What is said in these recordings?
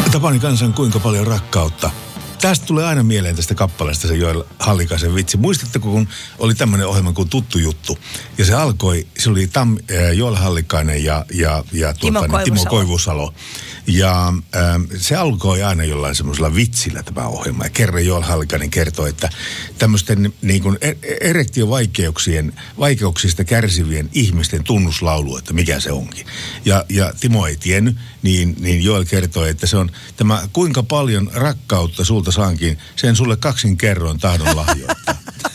Tapani kansan kuinka paljon rakkautta. Tästä tulee aina mieleen tästä kappaleesta se Joel Hallikaisen vitsi. Muistatteko, kun oli tämmöinen ohjelma kuin Tuttu juttu? Ja se alkoi, se oli Joel Hallikainen ja Timo Koivusalo. Ja se alkoi aina jollain semmoisella vitsillä tämä ohjelma. Ja kerran Joel Hallikainen kertoi, että tämmöisten niin kuin vaikeuksista kärsivien ihmisten tunnuslaulu, että mikä se onkin. Ja Timo ei tiennyt, niin Joel kertoi, että se on tämä kuinka paljon rakkautta sulta saankin, sen sulle 2 kerroin tahdon lahjoittaa.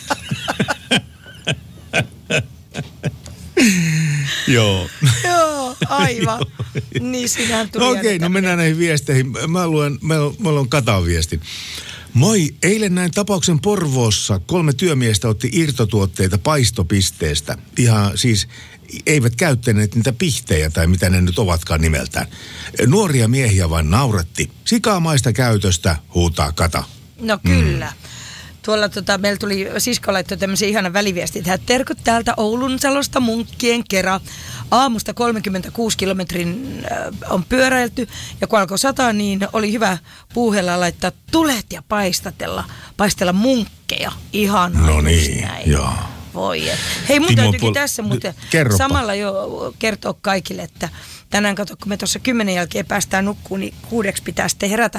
Joo. Joo, aivan. Niin sinähän tuli. Okei, no mennään näihin viesteihin. Meillä on Katan viesti. Moi, eilen näin tapauksen Porvoossa 3 työmiestä otti irtotuotteita paistopisteestä. Ihan siis eivät käyttäneet niitä pihtejä tai mitä ne nyt ovatkaan nimeltään. Nuoria miehiä vain nauratti. Sikamaista käytöstä, huutaa Kata. No kyllä. Tuolla meillä tuli, sisko laittoi tämmöisen ihanan väliviestin, että terkut täältä Oulunsalosta Munkkien kera. Aamusta 36 kilometrin on pyöräilty ja kun alkoi sataa, niin oli hyvä puuhella laittaa tulet ja paistella munkkeja. Ihanaa. No niin, näin. Joo. Voi. Hei, mun täytyykin tässä mutta samalla jo kertoa kaikille, että tänään kato, kun me tuossa 10 jälkeen päästään nukkuun, niin 6 pitää sitten herätä.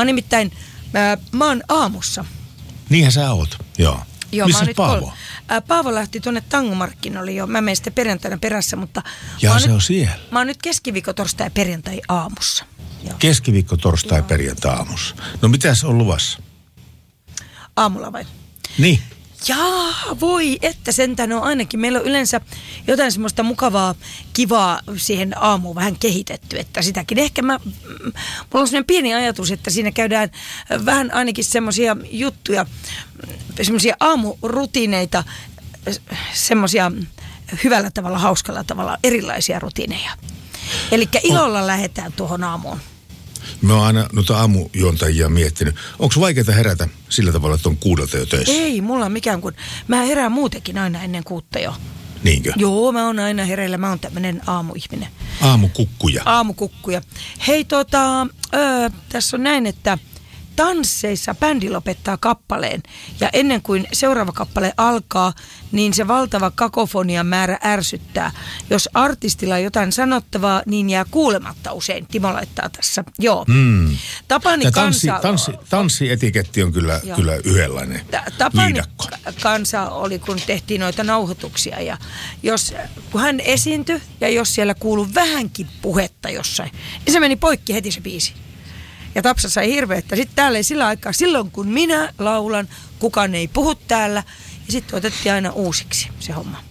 Mä oon aamussa. Niinhän sä oot, joo. Missä Paavo? Paavo lähti tuonne Tangomarkkinoille jo. Mä menen sitten perjantaina perässä, mutta... Ja se on siellä. Mä oon nyt keskiviikko, torstai, perjantai aamussa. Joo. Keskiviikko, torstai, perjantai aamussa. No mitäs on luvassa? Aamulla vai? Niin. Jaa, voi, että sentään on ainakin. Meillä on yleensä jotain semmoista mukavaa, kivaa siihen aamuun vähän kehitetty, että sitäkin. Ehkä mulla on semmoinen pieni ajatus, että siinä käydään vähän ainakin semmoisia juttuja, semmoisia aamurutiineita, semmoisia hyvällä tavalla, hauskalla tavalla, erilaisia rutiineja. Elikkä ilolla lähdetään tuohon aamuun. Mä oon aina noita aamujuontajia miettinyt. Onko vaikeaa herätä sillä tavalla, että on 6 jo töissä? Ei, mulla on mikään kuin... Mä herään muutenkin aina ennen 6 jo. Niinkö? Joo, mä oon aina hereillä. Mä oon tämmönen aamuihminen. Aamukukkuja. Hei, tässä on näin, että tansseissa bändi lopettaa kappaleen. Ja ennen kuin seuraava kappale alkaa, niin se valtava kakofonian määrä ärsyttää. Jos artistilla on jotain sanottavaa, niin jää kuulematta usein. Timo laittaa tässä. Joo. Tapani tanssietiketti on kyllä yhdenlainen Tapani viidakko. Kansa oli, kun tehtiin noita nauhoituksia. Ja kun hän esiintyi ja jos siellä kuului vähänkin puhetta jossain, niin se meni poikki heti se biisi. Ja Tapsa sai hirveettä. Sitten täällä ei sillä aikaa, silloin kun minä laulan, kukaan ei puhu täällä. Ja sitten otettiin aina uusiksi se homma.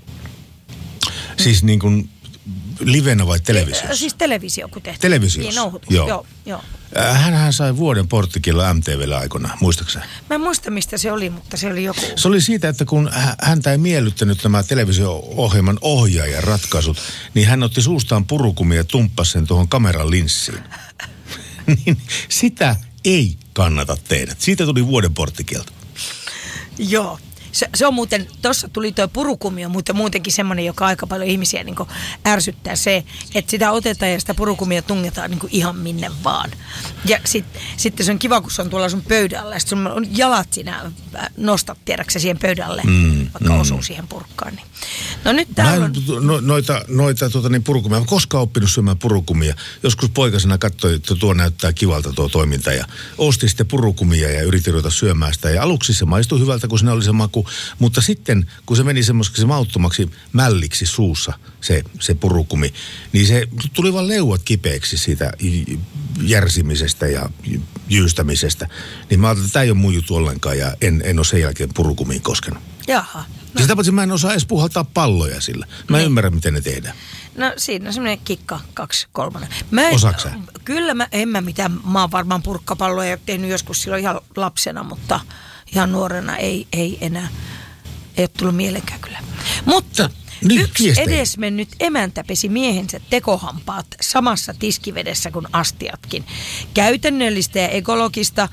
Siis niin kuin livenä vai televisiossa? Siis televisio, kun tehtiin. Televisiossa? Joo. Hänhän sai vuoden porttikilla MTVllä aikana, muistaaksä? Mä en muista, mistä se oli, mutta se oli joku. Se oli siitä, että kun häntä ei miellyttänyt nämä televisio-ohjelman ohjaajan ratkaisut, niin hän otti suustaan purukumia ja tumppasi sen tuohon kameran linssiin. Niin sitä ei kannata tehdä. Siitä tuli vuoden porttikielto. Joo. Se on muuten, tuossa tuli tuo purukumi on muutenkin semmoinen, joka aika paljon ihmisiä niin kuin ärsyttää se, että sitä otetaan ja sitä purukumia tungetaan niin kuin ihan minne vaan. Ja sitten se on kiva, kun se on tuolla sun pöydällä ja sitten sun on jalat siinä, nostat tiedäksä siihen pöydälle, vaikka osuu siihen purkkaan. Niin. No nyt täällä on... Noita purukumia. Mä koskaan oppinut syömään purukumia. Joskus poikasena katsoi, että tuo näyttää kivalta tuo toiminta ja osti sitten purukumia ja yritin ruveta syömään sitä. Ja aluksi se maistui hyvältä, kun siinä oli se maku. Mutta sitten, kun se meni semmoiseksi mauttomaksi mälliksi suussa, se purukumi, niin se tuli vaan leuat kipeäksi siitä järsimisestä ja jyystämisestä. Niin mä ajattelin, että tämä ei ole mun juttu ollenkaan ja en ole sen jälkeen purukumiin koskenut. Jaha. No. Sitä paitsi mä en osaa edes puhaltaa palloja sillä. Mä en ymmärrä, miten ne tehdään. No siinä on semmoinen kikka 2-3. Osaatko sä? Kyllä mä oon varmaan purkkapalloja tehnyt joskus silloin ihan lapsena, mutta ihan nuorena ei enää. Ei ole tullut mielenkään kyllä. Mutta yksi edesmennyt emäntä pesi miehensä tekohampaat samassa tiskivedessä kuin astiatkin. Käytännöllistä ja ekologista,